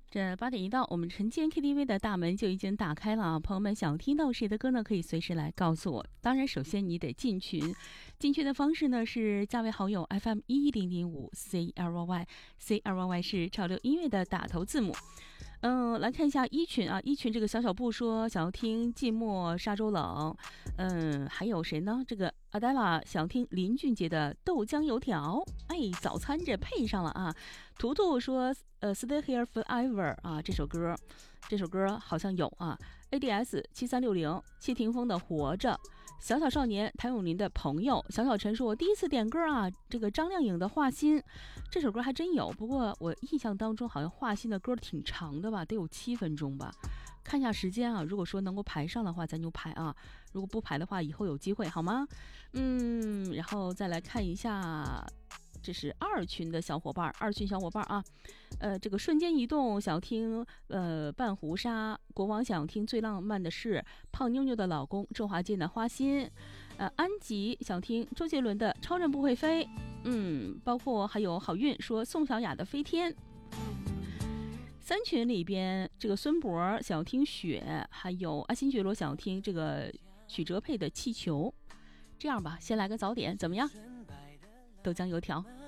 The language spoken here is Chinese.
这8点一到，我们晨间 KTV 的大门就已经打开了啊！朋友们想听到谁的歌呢？可以随时来告诉我。当然，首先你得进群，进群的方式呢是加为好友 FM10005 CLYY 是潮流音乐的打头字母。来看一下一群啊，一群这个小小布说想要听寂寞沙洲冷，还有谁呢？这个阿黛拉想听林俊杰的豆浆油条，哎，早餐这配上了啊。图图说Stay Here Forever 啊，这首歌好像有啊。ADS 7360谢霆锋的活着，小小少年谭咏麟的朋友，小小陈说我第一次点歌啊，这个张靓颖的画心，这首歌还真有，不过我印象当中好像画心的歌挺长的吧，得有7分钟吧。看一下时间啊，如果说能够排上的话咱就排啊，如果不排的话以后有机会好吗？然后再来看一下，这是二群小伙伴啊，这个瞬间移动想听半壶纱，国王想听最浪漫的事，胖妞妞的老公周华健的花心，安吉想听周杰伦的超人不会飞，包括还有好运说宋小雅的飞天。三群里边，这个孙博想听雪，还有阿新觉罗想听这个许哲佩的气球。这样吧，先来个早点怎么样？豆浆油条。